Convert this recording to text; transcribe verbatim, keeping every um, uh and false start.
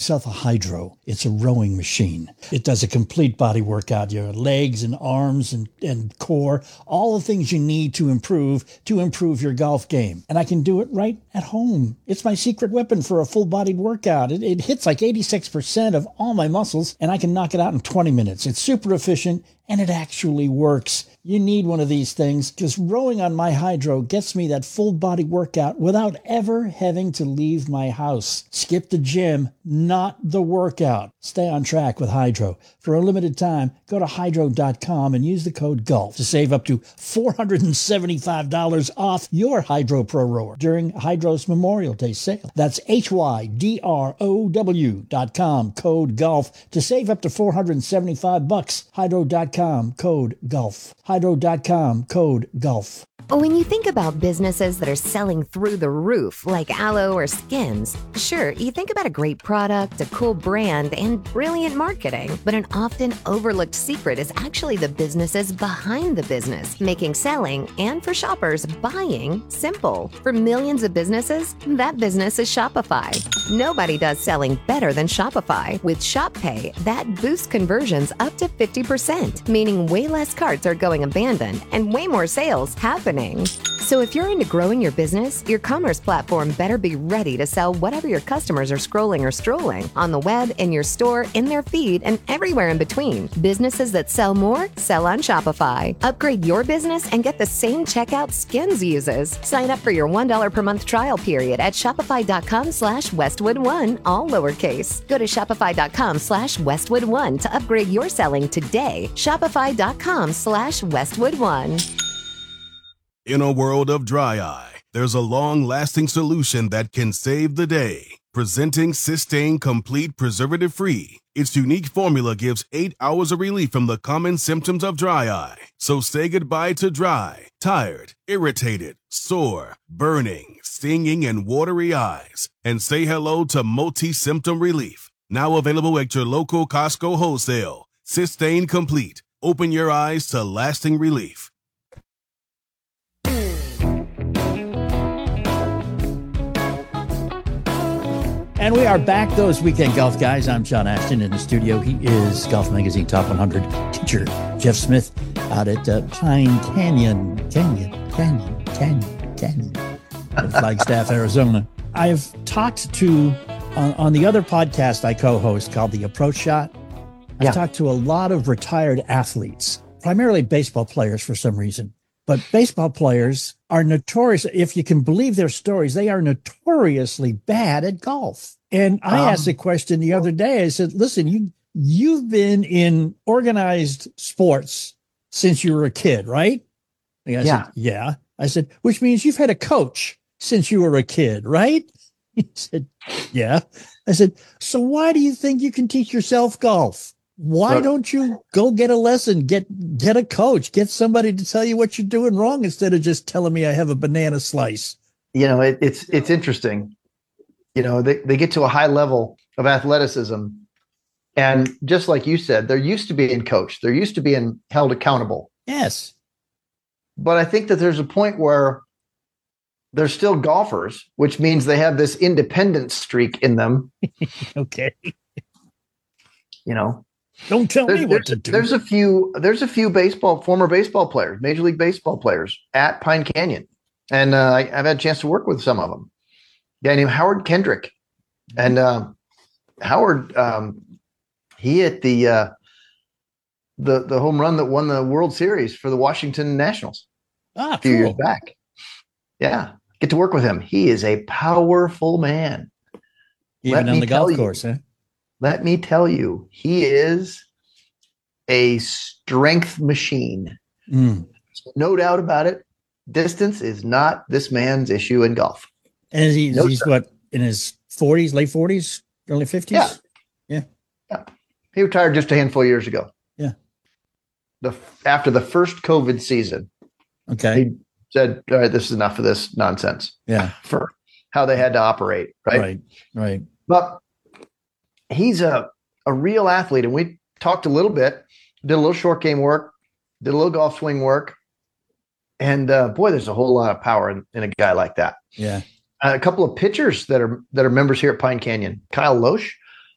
myself a Hydro. It's a rowing machine. It does a complete body workout, your legs and arms and, and core, all the things you need to improve, to improve your golf game. And I can do it right at home. It's my secret weapon for a full-bodied workout. It, it hits like eighty-six percent of all my muscles, and I can knock it out in twenty minutes. It's super efficient, and it actually works. You need one of these things because rowing on my Hydro gets me that full body workout without ever having to leave my house. Skip the gym, not the workout. Stay on track with Hydro. For a limited time, go to hydro dot com and use the code GOLF to save up to four hundred seventy-five dollars off your Hydro Pro Rower during Hydro's Memorial Day sale. That's H Y D R O W dot com, code GOLF to save up to four hundred seventy-five bucks. hydro dot com, code GOLF. hydro dot com, code GOLF. When you think about businesses that are selling through the roof, like Aloe or Skins, sure, you think about a great product, a cool brand, and brilliant marketing. But an often overlooked secret is actually the businesses behind the business, making selling and, for shoppers, buying simple. For millions of businesses, that business is Shopify. Nobody does selling better than Shopify. With Shop Pay, that boosts conversions up to fifty percent, meaning way less carts are going abandoned and way more sales happening. So if you're into growing your business, your commerce platform better be ready to sell whatever your customers are scrolling or strolling on the web, in your store, in their feed, and everywhere in between. Businesses that sell more, sell on Shopify. Upgrade your business and get the same checkout Skins uses. Sign up for your one dollar per month trial period at shopify.com slash Westwood One, all lowercase. Go to shopify.com slash Westwood One to upgrade your selling today. Shopify.com slash Westwood One. In a world of dry eye, there's a long-lasting solution that can save the day. Presenting Systane Complete Preservative-Free. Its unique formula gives eight hours of relief from the common symptoms of dry eye. So say goodbye to dry, tired, irritated, sore, burning, stinging, and watery eyes. And say hello to multi-symptom relief. Now available at your local Costco wholesale. Systane Complete. Open your eyes to lasting relief. And we are back, those weekend golf guys. I'm John Ashton in the studio. He is Golf Magazine Top one hundred teacher Jeff Smith out at uh, Pine Canyon, Canyon, Canyon, Canyon, Canyon, in Flagstaff, Arizona. I've talked to, on, on the other podcast I co-host called The Approach Shot, I've yeah. talked to a lot of retired athletes, primarily baseball players for some reason. But baseball players are notorious, if you can believe their stories, they are notoriously bad at golf. And I um, asked the question the other day. I said, listen, you, you've been in organized sports since you were a kid, right? And I yeah. said, yeah. I said, which means you've had a coach since you were a kid, right? He said, yeah. I said, so why do you think you can teach yourself golf? Why Look, don't you go get a lesson, get get a coach, get somebody to tell you what you're doing wrong instead of just telling me I have a banana slice? You know, it, it's it's interesting. You know, they, they get to a high level of athleticism. And just like you said, they're used to being coached. They're used to being held accountable. Yes. But I think that there's a point where they're still golfers, which means they have this independent streak in them. Okay. You know. Don't tell there's, me what to do. There's a few. There's a few baseball, former baseball players, Major League Baseball players at Pine Canyon, and uh, I, I've had a chance to work with some of them. A guy named Howard Kendrick, and uh, Howard, um, he hit the uh, the the home run that won the World Series for the Washington Nationals ah, a few cool. years back. Yeah, get to work with him. He is a powerful man. Even Let on me the golf you, course, huh? Let me tell you, he is a strength machine. Mm. No doubt about it. Distance is not this man's issue in golf. And he's, no, he's what, in his forties, late forties, early fifties? Yeah. yeah. Yeah. He retired just a handful of years ago. Yeah. The After the first COVID season. Okay. He said, all right, this is enough of this nonsense. Yeah. For how they had to operate. Right. Right. Right. But he's a, a real athlete. And we talked a little bit, did a little short game work, did a little golf swing work. And uh, boy, there's a whole lot of power in, in a guy like that. Yeah. Uh, a couple of pitchers that are that are members here at Pine Canyon. Kyle Loesch